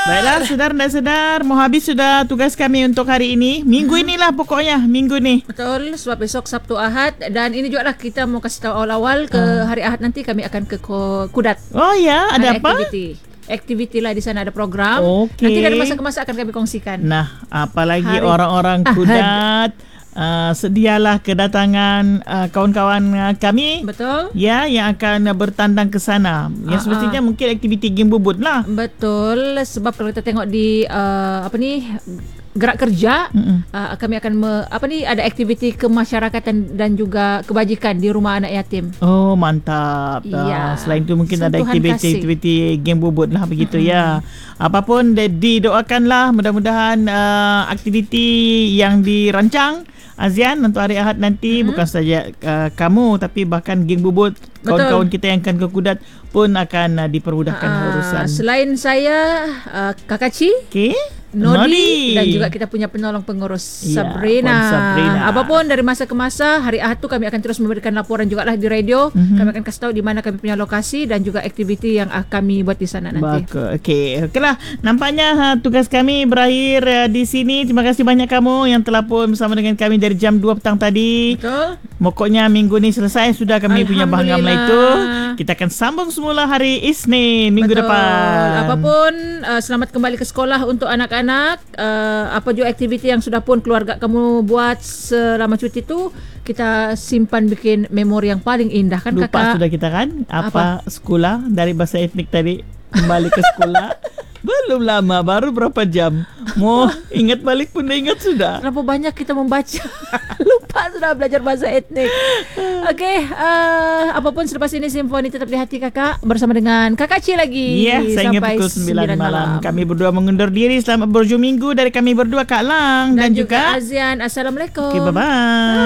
Baiklah, sedar dan sedar. Mau habis sudah tugas kami untuk hari ini. Minggu inilah pokoknya. Minggu ni. Betul, sebab besok Sabtu Ahad. Dan ini juga lah kita mau kasih tahu awal-awal ke hari Ahad nanti kami akan ke Kudat. Oh ya, ada apa? Aktiviti lah, di sana ada program. Okey. Nanti dari masa ke masa akan kami kongsikan. Nah, apalagi Hari orang-orang Kudat. Sedialah kedatangan kawan-kawan kami. Betul. Ya, yang akan bertandang ke sana. Yang semestinya mungkin aktiviti game bubut lah. Betul, sebab kalau kita tengok di gerak kerja, kami akan ada aktiviti kemasyarakatan dan juga kebajikan di rumah anak yatim. Oh, mantap. Ya. Selain itu mungkin ada Sentuhan aktiviti game bubut lah begitu ya. Apapun didoakanlah, mudah-mudahan aktiviti yang dirancang Azian untuk hari Ahad nanti bukan saja kamu, tapi bahkan geng bubut, kawan-kawan kita yang akan ke Kudat pun akan dipermudahkan urusan. Selain saya, Kakak Ci, Okey. Nodi dan juga kita punya penolong pengurus Sabrina. Apapun dari masa ke masa, hari Ahad tu kami akan terus memberikan laporan juga lah di radio. Kami akan kasih tahu di mana kami punya lokasi dan juga aktiviti yang kami buat di sana nanti. Okeylah, nampaknya tugas kami berakhir di sini. Terima kasih banyak kamu yang telah pun bersama dengan kami dari jam 2 petang tadi. Betul. Pokoknya minggu ni selesai sudah kami punya bahan gamelan itu. Kita akan sambung semula hari Isnin minggu depan. Apapun, selamat kembali ke sekolah untuk anak-anak. Apa juga aktiviti yang sudah pun keluarga kamu buat selama cuti tu, kita simpan bikin memori yang paling indah kan. Lupa kakak? Sudah kita kan apa sekolah dari bahasa etnik tadi kembali ke sekolah. Belum lama, baru berapa jam. Mau ingat balik pun dah ingat sudah. Terlalu banyak kita membaca. Lupa sudah belajar bahasa etnik. Okey, apapun selepas ini simfoni tetap di hati kakak bersama dengan Kakak Ci lagi. Ya, saya ingat pukul 9 malam. Kami berdua mengundur diri. Selamat berhujung minggu dari kami berdua, Kak Lang dan juga Azian. Assalamualaikum. Okay, bye-bye.